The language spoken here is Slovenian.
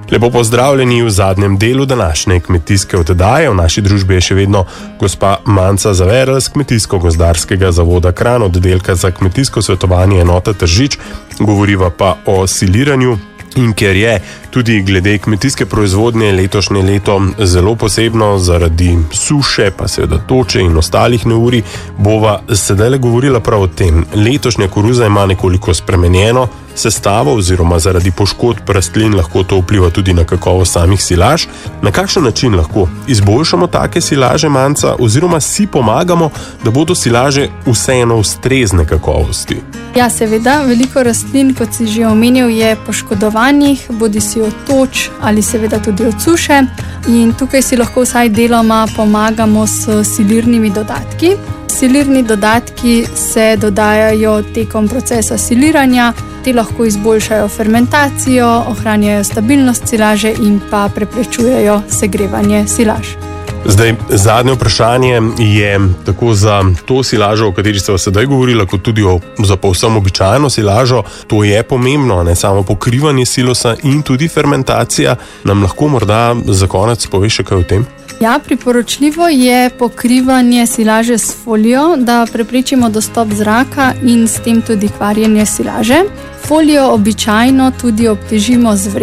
Lepo pozdravljeni v zadnjem delu današnje kmetijske oddaje. V naši družbi je še vedno gospa Manca Zaverl z Kmetijsko-gozdarskega zavoda Kranj, oddelka za kmetijsko svetovanje enota Tržič. Govoriva pa o siliranju. In ker je tudi glede kmetijske proizvodnje letošnje leto zelo posebno zaradi suše, pa seveda toče in ostalih neurij, bova sedaj le govorila prav o tem. Letošnja koruza ima nekoliko spremenjeno sestavo oziroma zaradi poškodb rastlin lahko to vpliva tudi na kakovost samih silaž. Na kakšen način lahko izboljšamo take silaže, Manca, oziroma si pomagamo, da bodo silaže vseeno ustrezne kakovosti? Ja, seveda, veliko rastlin, kot si že omenil, je poškodovanih, bodisi od toč ali seveda tudi od suše. In tukaj si lahko vsaj deloma pomagamo s silirnimi dodatki. Silirni dodatki se dodajajo tekom procesa siliranja. Ti lahko izboljšajo fermentacijo, ohranjajo stabilnost silaže in pa preprečujejo segrevanje silaž. Zdaj, zadnje vprašanje je tako za to silažo, o kateri ste sedaj govorila, kot tudi za povsem običajno silažo. To je pomembno, ne samo pokrivanje silosa in tudi fermentacija. Nam lahko morda za konec poveš še kaj o tem? Ja, priporočljivo je pokrivanje silaže s folijo, da preprečimo dostop zraka in s tem tudi kvarjenje silaže. Folijo običajno tudi obtežimo z